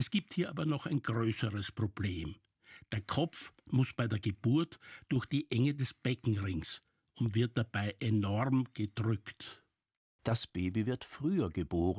Es gibt hier aber noch ein größeres Problem. Der Kopf muss bei der Geburt durch die Enge des Beckenrings und wird dabei enorm gedrückt. Das Baby wird früher geboren